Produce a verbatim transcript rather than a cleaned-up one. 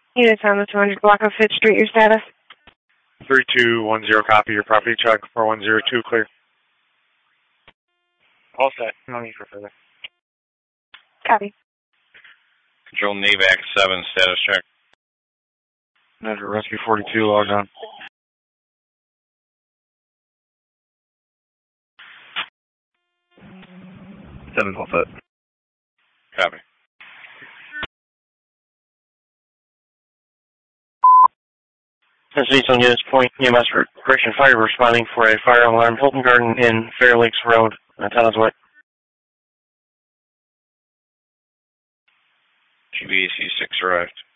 Units on the two hundred block of Fifth Street, your status? three two one zero, copy. Your property check, four one zero two, clear. All set. No need for further. Copy. Control NAVAC seven, status check. Measure Rescue forty-two, logged on. seven, all set. Copy. This is Eastland Units Point E M S Correction Fire responding for a fire alarm Hilton Garden in Fair Lakes Road, Antennas Way. G B A C six arrived.